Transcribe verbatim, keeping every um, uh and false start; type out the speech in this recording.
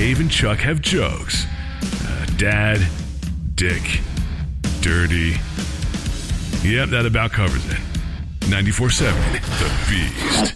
Dave and Chuck have jokes. Uh, Dad, Dick, Dirty. Yep, that about covers it. ninety-four seven, The Beast.